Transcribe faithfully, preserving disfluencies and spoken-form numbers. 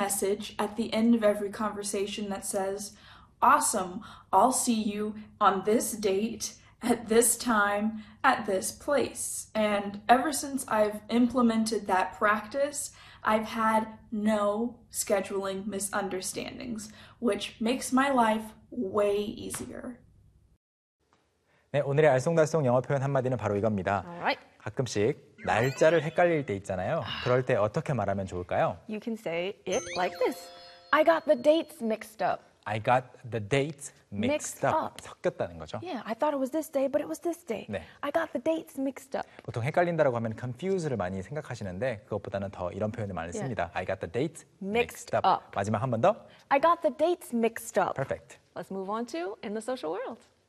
message at the end of every conversation that says, awesome, I'll see you on this date, at this time, at this place. And ever since I've implemented that practice, I've had no scheduling misunderstandings, which makes my life way easier. 네, 오늘의 알쏭달쏭 영어 표현 한마디는 바로 이겁니다. Alright. 가끔씩 날짜를 헷갈릴 때 있잖아요. 그럴 때 어떻게 말하면 좋을까요? You can say it like this. I got the dates mixed up. I got the dates mixed, Mixed up. up. 섞였다는 거죠. Yeah, I thought it was this day, but it was this day. 네. I got the dates mixed up. 보통 헷갈린다라고 하면 confuse를 많이 생각하시는데 그것보다는 더 이런 표현을 많이 Yeah. 씁니다. I got the dates Mixed mixed up. up. 마지막 한 번 더. I got the dates mixed up. Perfect. Let's move on to in the social world.